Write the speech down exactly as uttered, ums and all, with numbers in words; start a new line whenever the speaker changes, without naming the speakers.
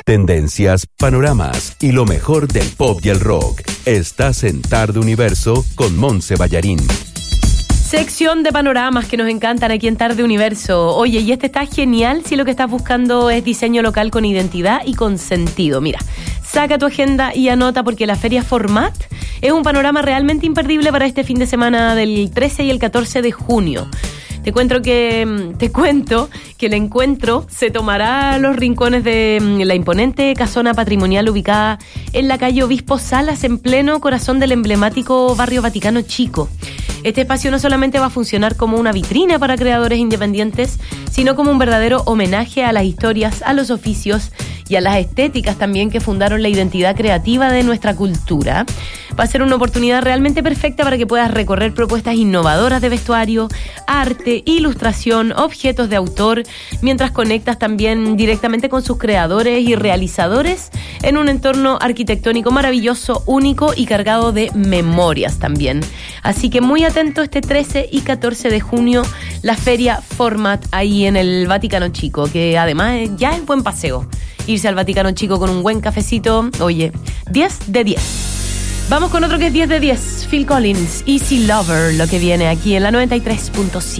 Tendencias, panoramas y lo mejor del pop y el rock. Estás en Tarde Universo con Monse Ballarín.
Sección de panoramas que nos encantan aquí en Tarde Universo. Oye, y este está genial si lo que estás buscando es diseño local con identidad y con sentido. Mira, saca tu agenda y anota porque la Feria Format es un panorama realmente imperdible para este fin de semana del trece y el catorce de junio. Te cuento que te cuento que el encuentro se tomará a los rincones de la imponente casona patrimonial ubicada en la calle Obispo Salas, en pleno corazón del emblemático barrio Vaticano Chico. Este espacio no solamente va a funcionar como una vitrina para creadores independientes, sino como un verdadero homenaje a las historias, a los oficios y a las estéticas también que fundaron la identidad creativa de nuestra cultura. Va a ser una oportunidad realmente perfecta para que puedas recorrer propuestas innovadoras de vestuario, arte, ilustración, objetos de autor, mientras conectas también directamente con sus creadores y realizadores en un entorno arquitectónico maravilloso, único y cargado de memorias también. Así que muy atento este trece y catorce de junio, la Feria Format ahí en el Vaticano Chico, que además ya es buen paseo. Irse al Vaticano Chico con un buen cafecito, oye, diez de diez. Vamos con otro que es diez de diez, Phil Collins, Easy Lover, lo que viene aquí en la noventa y tres punto siete.